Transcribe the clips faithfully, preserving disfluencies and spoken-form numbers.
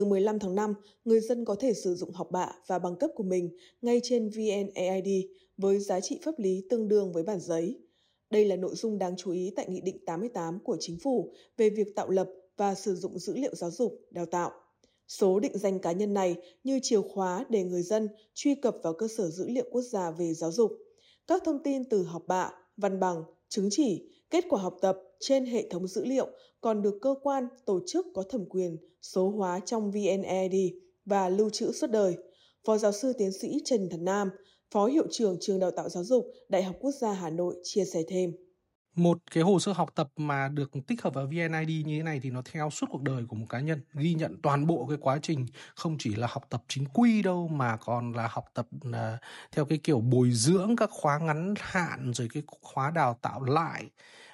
Từ mười lăm tháng năm, người dân có thể sử dụng học bạ và bằng cấp của mình ngay trên vê en a i đê với giá trị pháp lý tương đương với bản giấy. Đây là nội dung đáng chú ý tại Nghị định tám mươi tám của Chính phủ về việc tạo lập và sử dụng dữ liệu giáo dục, đào tạo. Số định danh cá nhân này như chìa khóa để người dân truy cập vào cơ sở dữ liệu quốc gia về giáo dục. Các thông tin từ học bạ, văn bằng, chứng chỉ, kết quả học tập trên hệ thống dữ liệu còn được cơ quan, tổ chức có thẩm quyền số hóa trong vê en a i đê và lưu trữ suốt đời. Phó giáo sư tiến sĩ Trần Thần Nam, Phó Hiệu trưởng Trường Đào tạo Giáo dục Đại học Quốc gia Hà Nội chia sẻ thêm. Một cái hồ sơ học tập mà được tích hợp vào vê en i đê như thế này thì nó theo suốt cuộc đời của một cá nhân, ghi nhận toàn bộ cái quá trình, không chỉ là học tập chính quy đâu mà còn là học tập uh, theo cái kiểu bồi dưỡng các khóa ngắn hạn rồi cái khóa đào tạo lại.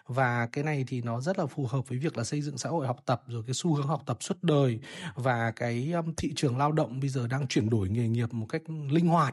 Và cái này thì nó rất là phù hợp với việc là xây dựng xã hội học tập, rồi cái xu hướng học tập suốt đời và cái um, thị trường lao động bây giờ đang chuyển đổi nghề nghiệp một cách linh hoạt.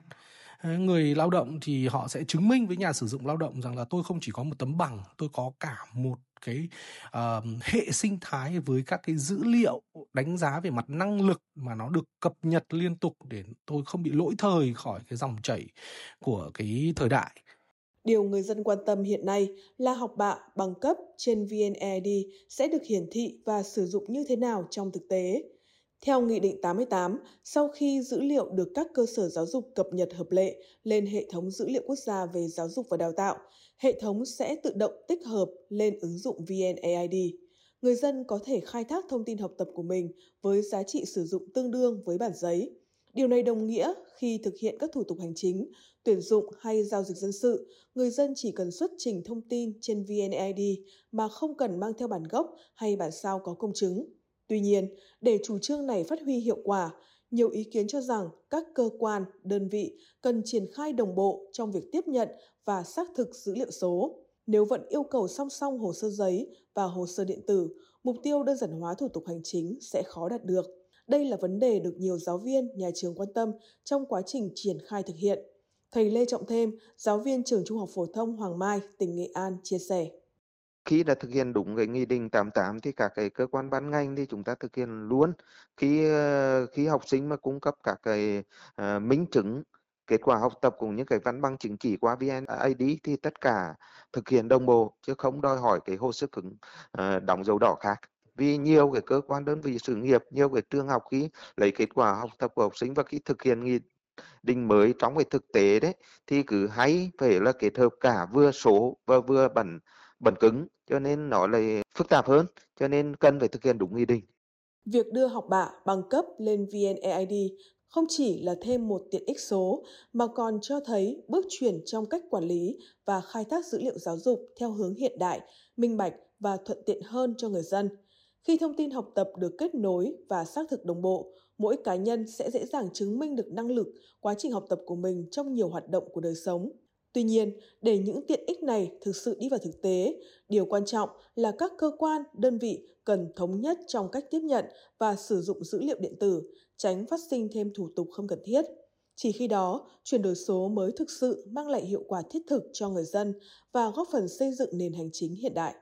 Người lao động thì họ sẽ chứng minh với nhà sử dụng lao động rằng là tôi không chỉ có một tấm bằng, tôi có cả một cái uh, hệ sinh thái với các cái dữ liệu đánh giá về mặt năng lực mà nó được cập nhật liên tục để tôi không bị lỗi thời khỏi cái dòng chảy của cái thời đại. Điều người dân quan tâm hiện nay là học bạ, bằng cấp trên vê en a i đê sẽ được hiển thị và sử dụng như thế nào trong thực tế. Theo Nghị định tám mươi tám, sau khi dữ liệu được các cơ sở giáo dục cập nhật hợp lệ lên hệ thống dữ liệu quốc gia về giáo dục và đào tạo, hệ thống sẽ tự động tích hợp lên ứng dụng vê en a i đê. Người dân có thể khai thác thông tin học tập của mình với giá trị sử dụng tương đương với bản giấy. Điều này đồng nghĩa khi thực hiện các thủ tục hành chính, tuyển dụng hay giao dịch dân sự, người dân chỉ cần xuất trình thông tin trên vê en a i đê mà không cần mang theo bản gốc hay bản sao có công chứng. Tuy nhiên, để chủ trương này phát huy hiệu quả, nhiều ý kiến cho rằng các cơ quan, đơn vị cần triển khai đồng bộ trong việc tiếp nhận và xác thực dữ liệu số. Nếu vẫn yêu cầu song song hồ sơ giấy và hồ sơ điện tử, mục tiêu đơn giản hóa thủ tục hành chính sẽ khó đạt được. Đây là vấn đề được nhiều giáo viên, nhà trường quan tâm trong quá trình triển khai thực hiện. Thầy Lê Trọng Thêm, giáo viên trường Trung học phổ thông Hoàng Mai, tỉnh Nghệ An chia sẻ. Khi đã thực hiện đúng cái Nghị định tám mươi tám thì các cái cơ quan ban ngành thì chúng ta thực hiện luôn. Khi khi học sinh mà cung cấp các cái uh, minh chứng kết quả học tập cũng như cái văn bằng chứng chỉ qua vê en a i đê thì tất cả thực hiện đồng bộ chứ không đòi hỏi cái hồ sơ cứng uh, đóng dấu đỏ khác. Vì nhiều cái cơ quan đơn vị sự nghiệp, nhiều cái trường học khi lấy kết quả học tập của học sinh và khi thực hiện nghị định mới trong cái thực tế đấy thì cứ hay phải là kết hợp cả vừa số và vừa bản bản cứng, cho nên nó lại phức tạp hơn, cho nên cần phải thực hiện đúng nghị định. Việc đưa học bạ, bằng cấp lên vê en a i đê không chỉ là thêm một tiện ích số mà còn cho thấy bước chuyển trong cách quản lý và khai thác dữ liệu giáo dục theo hướng hiện đại, minh bạch và thuận tiện hơn cho người dân. Khi thông tin học tập được kết nối và xác thực đồng bộ, mỗi cá nhân sẽ dễ dàng chứng minh được năng lực, quá trình học tập của mình trong nhiều hoạt động của đời sống. Tuy nhiên, để những tiện ích này thực sự đi vào thực tế, điều quan trọng là các cơ quan, đơn vị cần thống nhất trong cách tiếp nhận và sử dụng dữ liệu điện tử, tránh phát sinh thêm thủ tục không cần thiết. Chỉ khi đó, chuyển đổi số mới thực sự mang lại hiệu quả thiết thực cho người dân và góp phần xây dựng nền hành chính hiện đại.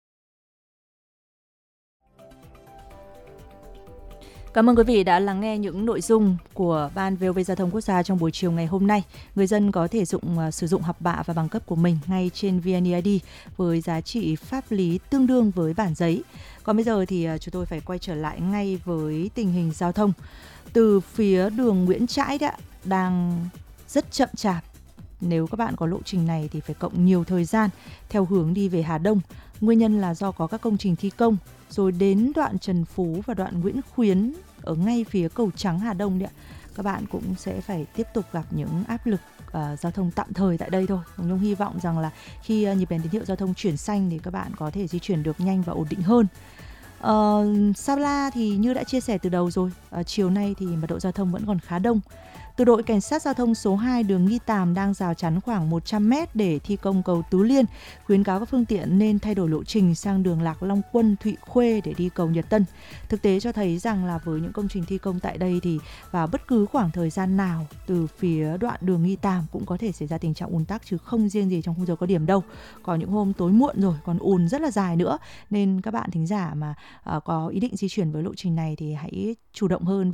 Cảm ơn quý vị đã lắng nghe những nội dung của Ban vê o vê Giao thông Quốc gia trong buổi chiều ngày hôm nay. Người dân có thể dụng, uh, sử dụng học bạ và bằng cấp của mình ngay trên vê en a i đê với giá trị pháp lý tương đương với bản giấy. Còn bây giờ thì uh, chúng tôi phải quay trở lại ngay với tình hình giao thông. Từ phía đường Nguyễn Trãi đã đang rất chậm chạp. Nếu các bạn có lộ trình này thì phải cộng nhiều thời gian theo hướng đi về Hà Đông. Nguyên nhân là do có các công trình thi công, rồi đến đoạn Trần Phú và đoạn Nguyễn Khuyến ở ngay phía cầu Trắng Hà Đông đấy, các bạn cũng sẽ phải tiếp tục gặp những áp lực uh, giao thông tạm thời tại đây thôi. Hồng Nhung hy vọng rằng là khi uh, nhịp đèn tín hiệu giao thông chuyển xanh thì các bạn có thể di chuyển được nhanh và ổn định hơn. Uh, Sa La thì như đã chia sẻ từ đầu rồi, uh, chiều nay thì mật độ giao thông vẫn còn khá đông. Từ đội Cảnh sát giao thông số hai đường Nghi Tàm đang rào chắn khoảng một trăm mét để thi công cầu Tứ Liên, khuyến cáo các phương tiện nên thay đổi lộ trình sang đường Lạc Long Quân, Thụy Khuê để đi cầu Nhật Tân. Thực tế cho thấy rằng là với những công trình thi công tại đây thì vào bất cứ khoảng thời gian nào từ phía đoạn đường Nghi Tàm cũng có thể xảy ra tình trạng ùn tắc, chứ không riêng gì trong khung giờ cao điểm đâu. Có những hôm tối muộn rồi còn ùn rất là dài nữa, nên các bạn thính giả mà uh, có ý định di chuyển với lộ trình này thì hãy chủ động hơn.